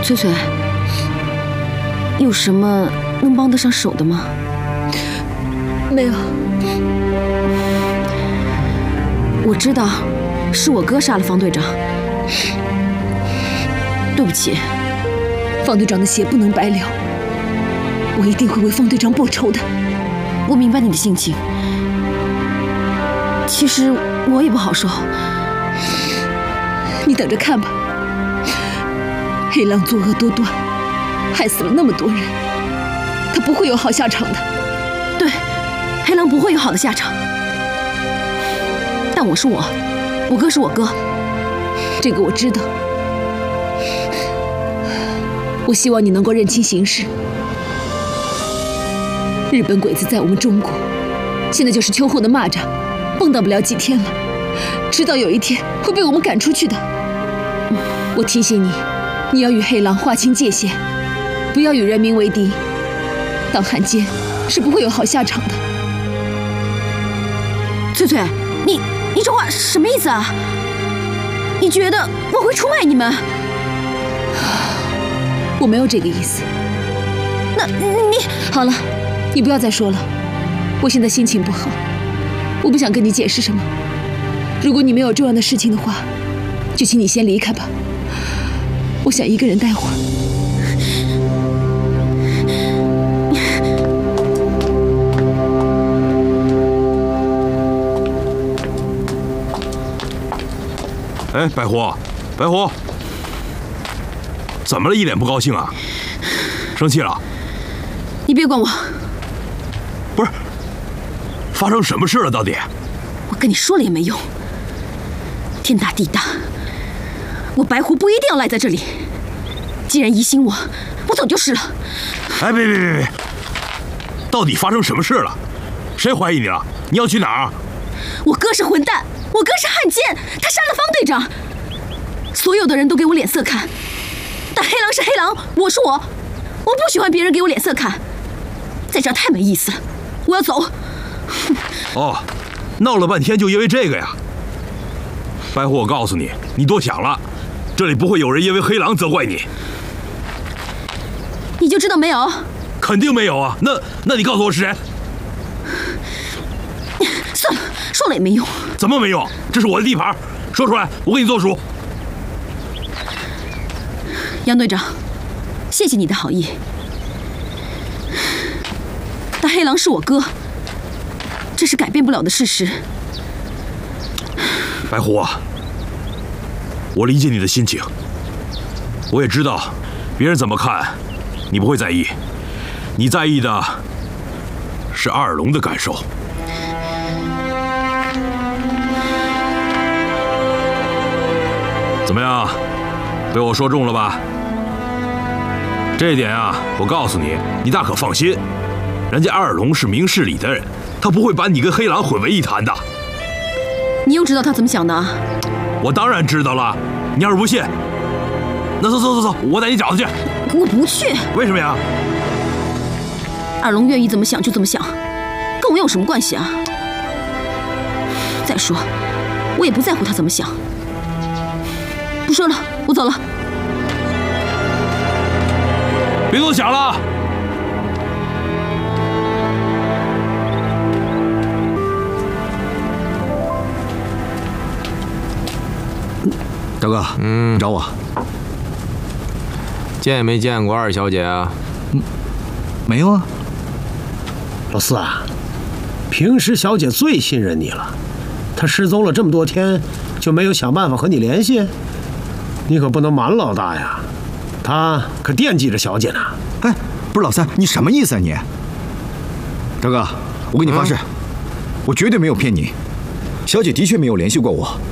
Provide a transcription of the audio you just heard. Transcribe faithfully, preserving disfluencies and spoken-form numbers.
翠翠，有什么能帮得上手的吗？ 没有。 我知道，是我哥杀了方队长。对不起， 方队长的血不能白流，我一定会为方队长报仇的。 我明白你的心情，其实我也不好受。 你等着看吧，黑狼作恶多端，害死了那么多人，他不会有好下场的。 对，黑狼不会有好的下场。但我是我，我哥是我哥， 这个我知道。我希望你能够认清形势。日本鬼子在我们中国，现在就是秋后的蚂蚱，蹦跶不了几天了，迟早有一天会被我们赶出去的。我提醒你，你要与黑狼划清界限，不要与人民为敌。当汉奸是不会有好下场的。 翠翠，你你这话什么意思啊？你觉得我会出卖你们？ 我没有这个意思。 那你好了，你不要再说了。我现在心情不好，我不想跟你解释什么。如果你没有重要的事情的话，就请你先离开吧。我想一个人待会儿。 哎，白狐，白狐，怎么了？一脸不高兴啊？生气了？ 你别管我。 不是，发生什么事了？到底？ 我跟你说了也没用。天大地大，我白狐不一定要赖在这里。既然疑心我，我早就是了。 哎，别别别别！到底发生什么事了？谁怀疑你了？你要去哪儿？ 我哥是混蛋，我哥是汉奸，他杀了方队长。所有的人都给我脸色看，但黑狼是黑狼，我是我，我不喜欢别人给我脸色看，在这儿太没意思，我要走。 哦，闹了半天就因为这个呀？白狐，我告诉你，你多想了，这里不会有人因为黑狼责怪你。 你就知道没有？ 肯定没有啊！那那你告诉我是谁？ 算了，说了也没用。 怎么没用？这是我的地盘，说出来，我给你做主。 杨队长，谢谢你的好意，但黑狼是我哥，这是改变不了的事实。 白狐啊，我理解你的心情，我也知道别人怎么看，你不会在意，你在意的是阿尔龙的感受。怎么样，被我说中了吧？这一点啊，我告诉你，你大可放心，人家阿尔龙是明事理的人，他不会把你跟黑狼混为一谈的。 你又知道他怎么想的啊？ 我当然知道了，你要是不信，那走走走走，我带你找他去。 我不去。 为什么呀？ 二龙愿意怎么想就怎么想，跟我有什么关系啊？再说，我也不在乎他怎么想。不说了，我走了。 别多想了。 大哥，嗯，找我？ 见没见过二小姐啊？ 嗯，没有啊。 老四啊，平时小姐最信任你了，她失踪了这么多天，就没有想办法和你联系？你可不能瞒老大呀，她可惦记着小姐呢。 哎，不是老三，你什么意思啊你？大哥，我跟你发誓，嗯、我绝对没有骗你，小姐的确没有联系过我。